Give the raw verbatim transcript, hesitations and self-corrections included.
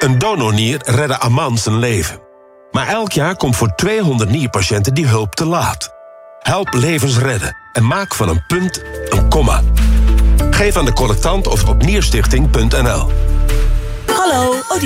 Een donornier redde Aman zijn leven. Maar elk jaar komt voor tweehonderd nierpatiënten die hulp te laat. Help levens redden en maak van een punt een komma. Geef aan de collectant of op nierstichting punt n l. Hallo,